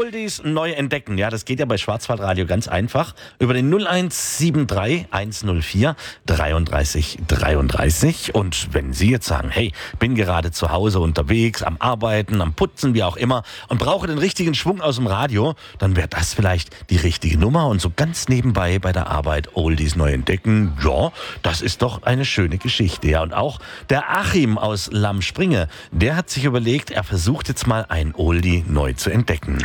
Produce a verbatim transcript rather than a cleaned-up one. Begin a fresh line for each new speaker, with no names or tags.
Oldies neu entdecken. Ja, das geht ja bei Schwarzwaldradio ganz einfach. Über den null eins sieben drei eins null vier dreiunddreißig dreiunddreißig. Und wenn Sie jetzt sagen, hey, bin gerade zu Hause unterwegs, am Arbeiten, am Putzen, wie auch immer, und brauche den richtigen Schwung aus dem Radio, dann wäre das vielleicht die richtige Nummer. Und so ganz nebenbei bei der Arbeit Oldies neu entdecken, ja, das ist doch eine schöne Geschichte. Ja, und auch der Achim aus Lammspringe, der hat sich überlegt, er versucht jetzt mal ein Oldie neu zu entdecken.